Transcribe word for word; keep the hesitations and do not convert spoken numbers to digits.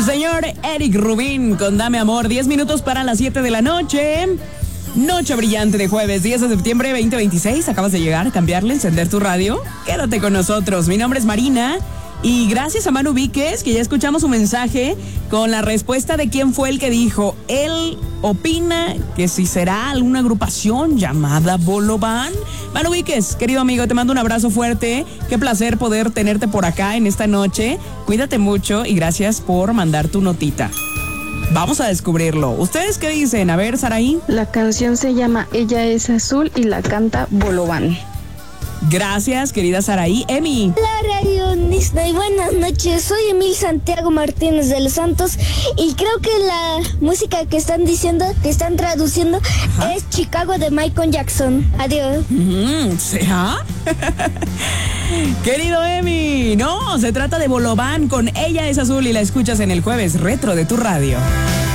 Señor Eric Rubin con Dame Amor, diez minutos para las siete de la noche. Noche brillante de jueves, diez de septiembre veinte veintiséis. Acabas de llegar, cambiarle, encender tu radio. Quédate con nosotros. Mi nombre es Marina. Y gracias a Manu Víquez, que ya escuchamos su mensaje con la respuesta de quién fue el que dijo. Él opina que si será alguna agrupación llamada Bolobán. Manu Víquez, querido amigo, te mando un abrazo fuerte. Qué placer poder tenerte por acá en esta noche. Cuídate mucho y gracias por mandar tu notita. Vamos a descubrirlo. ¿Ustedes qué dicen? A ver, Saraí. La canción se llama Ella es Azul y la canta Bolobán. Gracias, querida Saraí. Emi. Hola, Radio Disney. Buenas noches. Soy Emil Santiago Martínez de los Santos y creo que la música que están diciendo, que están traduciendo, ajá, es Chicago de Michael Jackson. Adiós. Mm, ¿Será? Querido Emi, no, se trata de Bolobán con Ella es Azul y la escuchas en el Jueves Retro de tu radio.